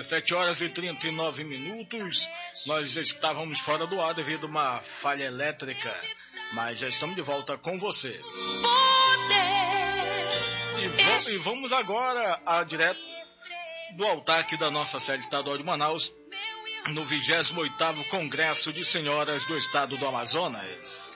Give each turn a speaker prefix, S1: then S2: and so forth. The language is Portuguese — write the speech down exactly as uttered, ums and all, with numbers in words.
S1: dezessete horas e trinta e nove minutos. Nós estávamos fora do ar devido a uma falha elétrica, mas já estamos de volta com você. E, vamos, e vamos agora a direto do altar aqui da nossa sede estadual de Manaus, no vigésimo oitavo Congresso de Senhoras do Estado do Amazonas.